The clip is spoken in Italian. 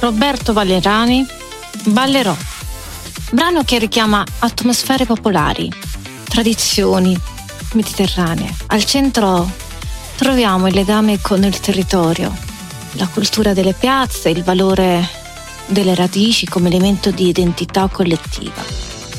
Roberto Valerani, Ballerò, brano che richiama atmosfere popolari, tradizioni mediterranee. Al centro troviamo il legame con il territorio, la cultura delle piazze, il valore delle radici come elemento di identità collettiva.